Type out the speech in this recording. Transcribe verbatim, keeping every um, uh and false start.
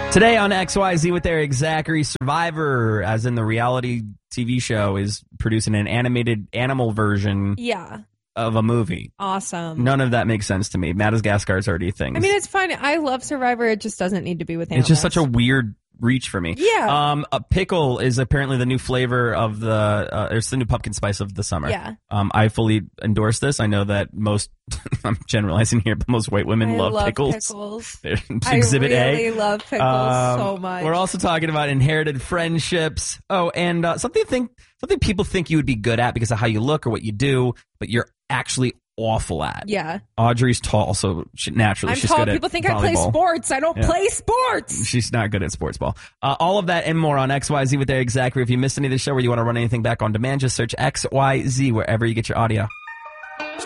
Today on X Y Z with Eric Zachary, Survivor, as in the reality T V show, is producing an animated animal version Yeah. of a movie. Awesome. None of that makes sense to me. Madagascar's already a thing. I mean, it's fine. I love Survivor. It just doesn't need to be with It's animals. just such a weird reach for me. Yeah. Um, a pickle is apparently the new flavor of the, uh, it's the new pumpkin spice of the summer. Yeah. Um, I fully endorse this. I know that most, I'm generalizing here, but most white women I love, love pickles. pickles. They're Exhibit I really A. love pickles Um, so much. We're also talking about inherited friendships. Oh, and uh, something think something people think you would be good at because of how you look or what you do, but you're actually awful at. Yeah. Audrey's tall, so she, naturally I'm she's tall. good People at think volleyball. I play sports. I don't Yeah. play sports. She's not good at sports ball. Uh, all of that and more on X Y Z with Eric Zachary. If you missed any of the show or you want to run anything back on demand, just search X Y Z wherever you get your audio.